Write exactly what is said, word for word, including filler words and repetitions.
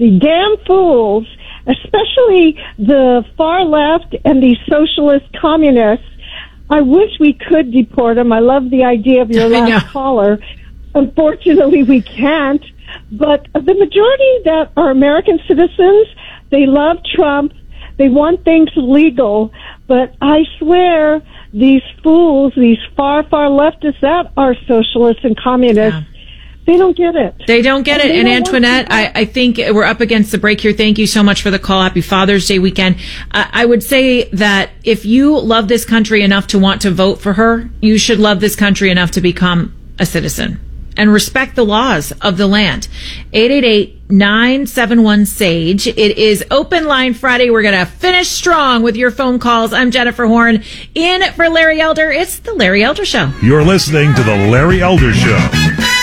the damn fools, especially the far left and the socialist communists. I wish we could deport them. I love the idea of your last caller. Unfortunately, we can't. But the majority that are American citizens, they love Trump. They want things legal. But I swear, these fools, these far, far leftists that are socialists and communists, yeah. They don't get it. They don't get and it. And Antoinette, I, I think we're up against the break here. Thank you so much for the call. Happy Father's Day weekend. Uh, I would say that if you love this country enough to want to vote for her, you should love this country enough to become a citizen and respect the laws of the land. eight eight eight, nine seven one, S A G E. It is Open Line Friday. We're going to finish strong with your phone calls. I'm Jennifer Horn. In for Larry Elder, it's The Larry Elder Show. You're listening to The Larry Elder Show.